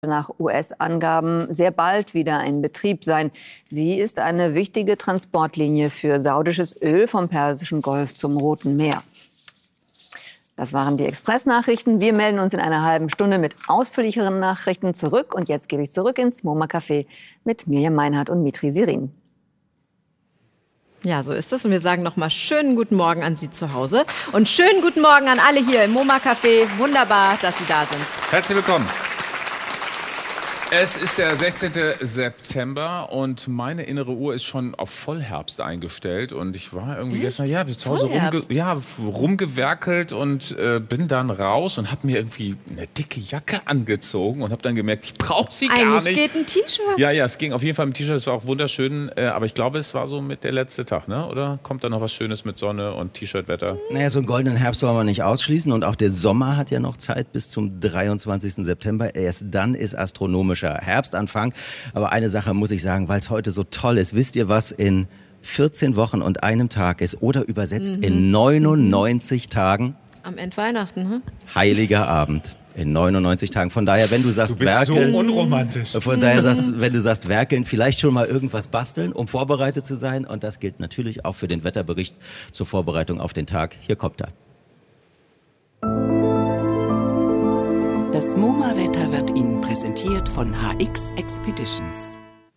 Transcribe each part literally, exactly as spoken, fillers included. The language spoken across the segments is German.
nach U S-Angaben sehr bald wieder in Betrieb sein. Sie ist eine wichtige Transportlinie für saudisches Öl vom Persischen Golf zum Roten Meer. Das waren die Express-Nachrichten. Wir melden uns in einer halben Stunde mit ausführlicheren Nachrichten zurück. Und jetzt gebe ich zurück ins MoMA-Café mit Mirjam Meinhardt und Mitri Sirin. Ja, so ist es. Und wir sagen nochmal schönen guten Morgen an Sie zu Hause. Und schönen guten Morgen an alle hier im MoMA-Café. Wunderbar, dass Sie da sind. Herzlich willkommen. Es ist der sechzehnte September und meine innere Uhr ist schon auf Vollherbst eingestellt. Und ich war irgendwie Echt? gestern ja, bis zu Hause rumge ja, rumgewerkelt und äh, bin dann raus und habe mir irgendwie eine dicke Jacke angezogen und habe dann gemerkt, ich brauche sie Eigentlich gar nicht. geht ein T-Shirt. Ja, ja, es ging auf jeden Fall mit T-Shirt, es war auch wunderschön. Äh, aber ich glaube, es war so mit der letzte Tag, ne? Oder kommt da noch was Schönes mit Sonne und T-Shirt-Wetter? Naja, so einen goldenen Herbst soll man nicht ausschließen. Und auch der Sommer hat ja noch Zeit bis zum dreiundzwanzigsten September. Erst dann ist astronomischer Herbstanfang. Aber eine Sache muss ich sagen, weil es heute so toll ist. Wisst ihr, was in vierzehn Wochen und einem Tag ist? Oder übersetzt mhm. in neunundneunzig Tagen? Am Ende Weihnachten, hm? Heiliger Abend. In neunundneunzig Tagen. Von daher, wenn du sagst, du bist werkeln, so unromantisch. Von daher, sagst, wenn du sagst, werkeln, vielleicht schon mal irgendwas basteln, um vorbereitet zu sein. Und das gilt natürlich auch für den Wetterbericht zur Vorbereitung auf den Tag. Hier kommt er. Das MoMA-Wetter wird Ihnen präsentiert von H X Expeditions.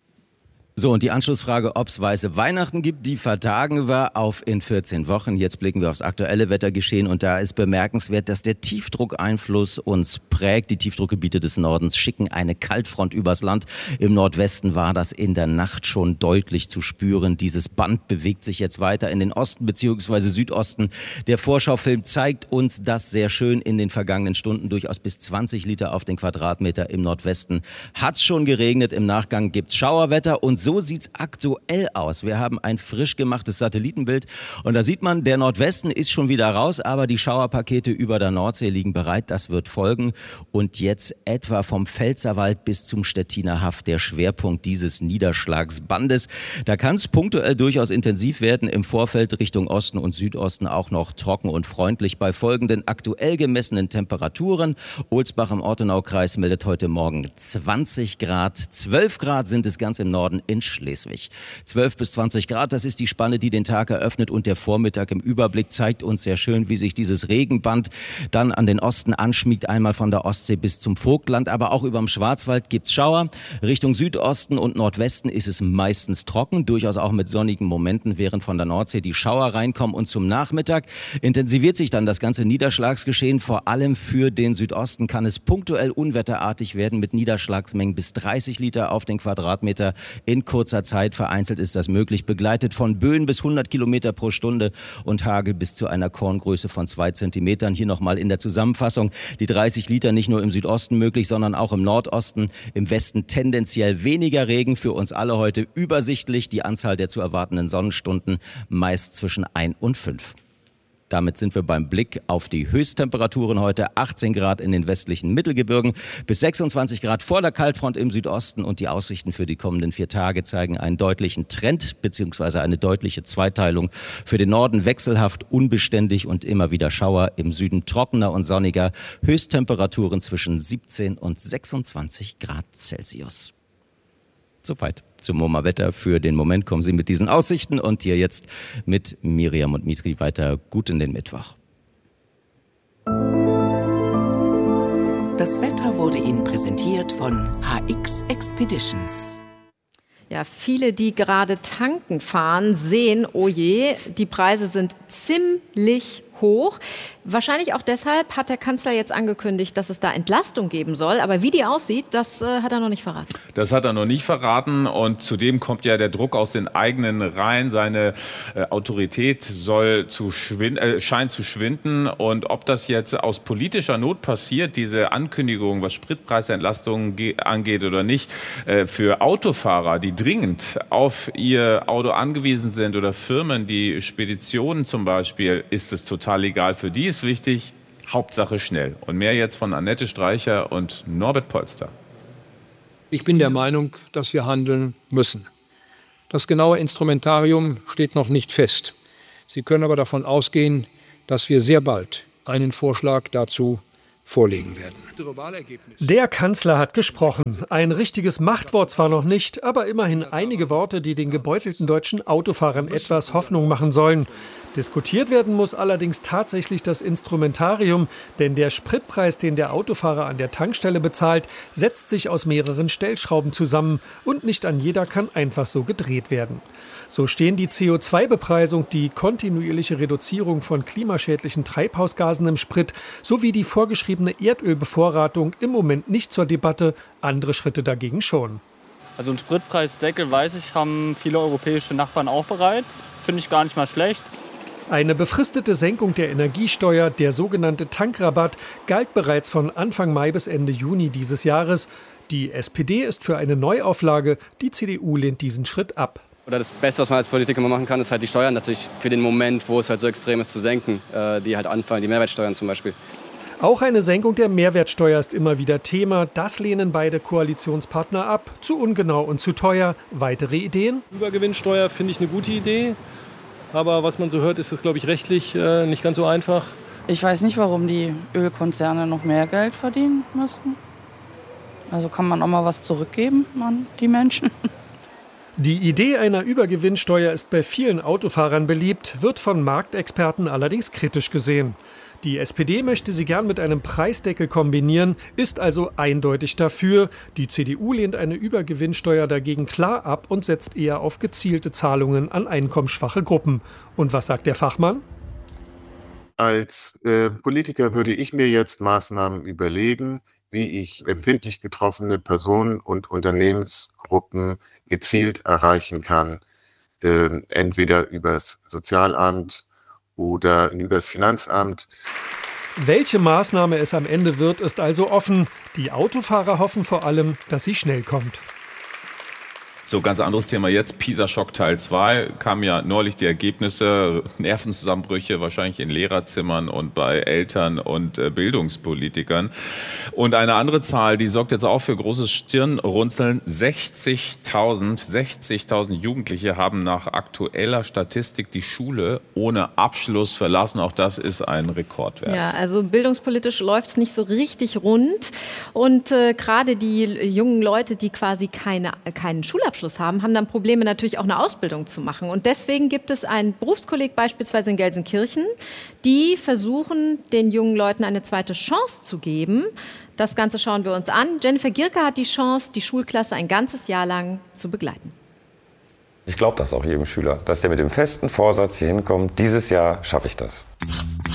So, und die Anschlussfrage, ob es weiße Weihnachten gibt, die vertagen wir auf in vierzehn Wochen. Jetzt blicken wir aufs aktuelle Wettergeschehen und da ist bemerkenswert, dass der Tiefdruckeinfluss uns prägt. Die Tiefdruckgebiete des Nordens schicken eine Kaltfront übers Land. Im Nordwesten war das in der Nacht schon deutlich zu spüren. Dieses Band bewegt sich jetzt weiter in den Osten bzw. Südosten. Der Vorschaufilm zeigt uns das sehr schön in den vergangenen Stunden. Durchaus bis zwanzig Liter auf den Quadratmeter im Nordwesten. Hat's schon geregnet, im Nachgang gibt's Schauerwetter und so sieht's aktuell aus. Wir haben ein frisch gemachtes Satellitenbild und da sieht man, der Nordwesten ist schon wieder raus, aber die Schauerpakete über der Nordsee liegen bereit. Das wird folgen. Und jetzt etwa vom Pfälzerwald bis zum Stettiner Haff der Schwerpunkt dieses Niederschlagsbandes. Da kann es punktuell durchaus intensiv werden. Im Vorfeld Richtung Osten und Südosten auch noch trocken und freundlich bei folgenden aktuell gemessenen Temperaturen. Ohlsbach im Ortenaukreis meldet heute Morgen zwanzig Grad. zwölf Grad sind es ganz im Norden in Schleswig. zwölf bis zwanzig Grad, das ist die Spanne, die den Tag eröffnet und der Vormittag im Überblick zeigt uns sehr schön, wie sich dieses Regenband dann an den Osten anschmiegt, einmal von der Ostsee bis zum Vogtland, aber auch über dem Schwarzwald gibt's Schauer. Richtung Südosten und Nordwesten ist es meistens trocken, durchaus auch mit sonnigen Momenten, während von der Nordsee die Schauer reinkommen und zum Nachmittag intensiviert sich dann das ganze Niederschlagsgeschehen. Vor allem für den Südosten kann es punktuell unwetterartig werden mit Niederschlagsmengen bis dreißig Liter auf den Quadratmeter in kurzer Zeit. Vereinzelt ist das möglich, begleitet von Böen bis hundert Kilometer pro Stunde und Hagel bis zu einer Korngröße von zwei Zentimetern. Hier nochmal in der Zusammenfassung die dreißig Liter nicht nur im Südosten möglich, sondern auch im Nordosten. Im Westen tendenziell weniger Regen. Für uns alle heute übersichtlich. Die Anzahl der zu erwartenden Sonnenstunden meist zwischen ein und fünf. Damit sind wir beim Blick auf die Höchsttemperaturen heute. achtzehn Grad in den westlichen Mittelgebirgen, bis sechsundzwanzig Grad vor der Kaltfront im Südosten. Und die Aussichten für die kommenden vier Tage zeigen einen deutlichen Trend bzw. eine deutliche Zweiteilung. Für den Norden wechselhaft, unbeständig und immer wieder Schauer. Im Süden trockener und sonniger. Höchsttemperaturen zwischen siebzehn und sechsundzwanzig Grad Celsius. Soweit zum MoMA-Wetter. Für den Moment kommen Sie mit diesen Aussichten und hier jetzt mit Mirjam und Mitri weiter gut in den Mittwoch. Das Wetter wurde Ihnen präsentiert von H X Expeditions. Ja, viele, die gerade tanken fahren, sehen, oh je, die Preise sind ziemlich hoch. Wahrscheinlich auch deshalb hat der Kanzler jetzt angekündigt, dass es da Entlastung geben soll. Aber wie die aussieht, das äh, hat er noch nicht verraten. Das hat er noch nicht verraten. Und zudem kommt ja der Druck aus den eigenen Reihen. Seine äh, Autorität soll zu schwind äh, scheint zu schwinden. Und ob das jetzt aus politischer Not passiert, diese Ankündigung, was Spritpreisentlastungen angeht oder nicht, äh, für Autofahrer, die dringend auf ihr Auto angewiesen sind oder Firmen, die Speditionen zum Beispiel, ist es total egal. Für die ist wichtig, Hauptsache schnell. Und mehr jetzt von Annette Streicher und Norbert Polster. Ich bin der Meinung, dass wir handeln müssen. Das genaue Instrumentarium steht noch nicht fest. Sie können aber davon ausgehen, dass wir sehr bald einen Vorschlag dazu vorlegen werden. Der Kanzler hat gesprochen. Ein richtiges Machtwort zwar noch nicht, aber immerhin einige Worte, die den gebeutelten deutschen Autofahrern etwas Hoffnung machen sollen. Diskutiert werden muss allerdings tatsächlich das Instrumentarium, denn der Spritpreis, den der Autofahrer an der Tankstelle bezahlt, setzt sich aus mehreren Stellschrauben zusammen und nicht an jeder kann einfach so gedreht werden. So stehen die C O zwei Bepreisung, die kontinuierliche Reduzierung von klimaschädlichen Treibhausgasen im Sprit sowie die vorgeschriebene Erdölbevorratung im Moment nicht zur Debatte, andere Schritte dagegen schon. Also ein Spritpreisdeckel, weiß ich, haben viele europäische Nachbarn auch bereits. Finde ich gar nicht mal schlecht. Eine befristete Senkung der Energiesteuer, der sogenannte Tankrabatt, galt bereits von Anfang Mai bis Ende Juni dieses Jahres. Die S P D ist für eine Neuauflage, die C D U lehnt diesen Schritt ab. Oder das Beste, was man als Politiker immer machen kann, ist halt die Steuern natürlich für den Moment, wo es halt so extrem ist, zu senken, äh, die halt anfallen, die Mehrwertsteuern zum Beispiel. Auch eine Senkung der Mehrwertsteuer ist immer wieder Thema. Das lehnen beide Koalitionspartner ab. Zu ungenau und zu teuer. Weitere Ideen? Übergewinnsteuer finde ich eine gute Idee. Aber was man so hört, ist es, glaube ich, rechtlich äh, nicht ganz so einfach. Ich weiß nicht, warum die Ölkonzerne noch mehr Geld verdienen müssen. Also kann man auch mal was zurückgeben an die Menschen. Die Idee einer Übergewinnsteuer ist bei vielen Autofahrern beliebt, wird von Marktexperten allerdings kritisch gesehen. Die S P D möchte sie gern mit einem Preisdeckel kombinieren, ist also eindeutig dafür. Die C D U lehnt eine Übergewinnsteuer dagegen klar ab und setzt eher auf gezielte Zahlungen an einkommensschwache Gruppen. Und was sagt der Fachmann? Als äh, Politiker würde ich mir jetzt Maßnahmen überlegen, wie ich empfindlich getroffene Personen und Unternehmensgruppen gezielt erreichen kann. Äh, entweder übers Sozialamt oder übers Finanzamt. Welche Maßnahme es am Ende wird, ist also offen. Die Autofahrer hoffen vor allem, dass sie schnell kommt. So, ganz anderes Thema jetzt. PISA-Schock Teil zwei. Kamen ja neulich die Ergebnisse, Nervenzusammenbrüche wahrscheinlich in Lehrerzimmern und bei Eltern und äh, Bildungspolitikern. Und eine andere Zahl, die sorgt jetzt auch für großes Stirnrunzeln. sechzigtausend, sechzigtausend Jugendliche haben nach aktueller Statistik die Schule ohne Abschluss verlassen. Auch das ist ein Rekordwert. Ja, also bildungspolitisch läuft es nicht so richtig rund. Und äh, gerade die jungen Leute, die quasi keine, keinen Schulabschluss haben, haben dann Probleme natürlich auch eine Ausbildung zu machen. Und deswegen gibt es einen Berufskolleg beispielsweise in Gelsenkirchen, die versuchen, den jungen Leuten eine zweite Chance zu geben. Das Ganze schauen wir uns an. Jennifer Gierke hat die Chance, die Schulklasse ein ganzes Jahr lang zu begleiten. Ich glaube das auch jedem Schüler, dass der mit dem festen Vorsatz hier hinkommt, dieses Jahr schaffe ich das.